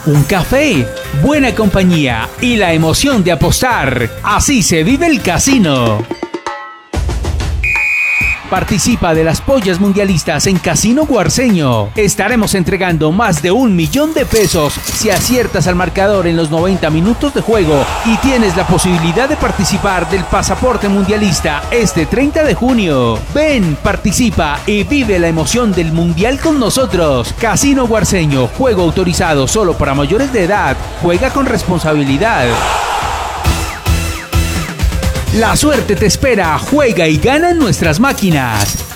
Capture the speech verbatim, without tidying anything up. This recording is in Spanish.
un café, buena compañía y la emoción de apostar. Así se vive el casino. Participa de las pollas mundialistas en Casino Guarceño. Estaremos entregando más de un millón de pesos si aciertas al marcador en los noventa minutos de juego y tienes la posibilidad de participar del pasaporte mundialista este treinta de junio. Ven, participa y vive la emoción del mundial con nosotros. Casino Guarceño, juego autorizado solo para mayores de edad. Juega con responsabilidad. La suerte te espera, juega y gana en nuestras máquinas.